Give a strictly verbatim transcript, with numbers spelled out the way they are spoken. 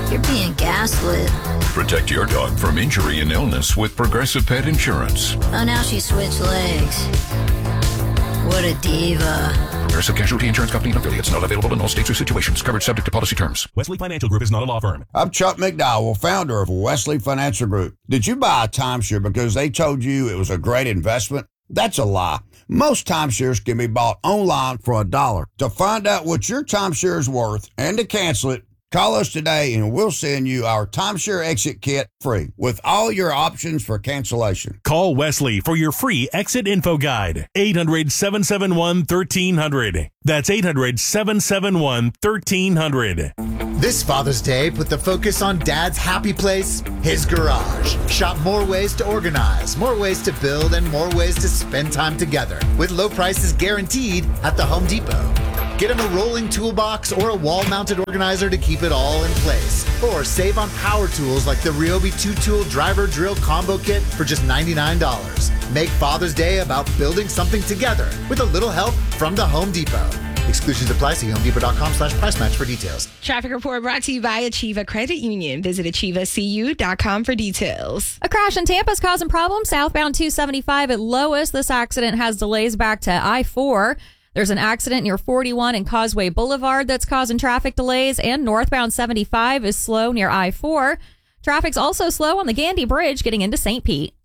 You're being gaslit. Protect your dog from injury and illness with Progressive Pet Insurance. Oh, now she switched legs. What a diva. Progressive Casualty Insurance Company and affiliates. Not available in all states or situations. Covered subject to policy terms. Wesley Financial Group is not a law firm. I'm Chuck McDowell, founder of Wesley Financial Group. Did you buy a timeshare because they told you it was a great investment? That's a lie. Most timeshares can be bought online for a dollar. To find out what your timeshare is worth and to cancel it, call us today and we'll send you our timeshare exit kit free with all your options for cancellation. Call Wesley for your free exit info guide. eight hundred, seven seven one, one three zero zero. That's eight hundred, seven seven one, one three zero zero. This Father's Day, put the focus on Dad's happy place, his garage. Shop more ways to organize, more ways to build, and more ways to spend time together with low prices guaranteed at the Home Depot. Get him a rolling toolbox or a wall-mounted organizer to keep it all in place. Or save on power tools like the Ryobi two-tool driver drill combo kit for just ninety-nine dollars. Make Father's Day about building something together with a little help from the Home Depot. Exclusions apply. See homedepot.com slash price match for details. Traffic report brought to you by Achieva Credit Union. Visit achieva c u dot com for details. A crash in Tampa is causing problems. Southbound two seventy-five at Lois. This accident has delays back to I four. There's an accident near forty-one and Causeway Boulevard that's causing traffic delays, and northbound seventy-five is slow near I four. Traffic's also slow on the Gandy Bridge getting into Saint Pete.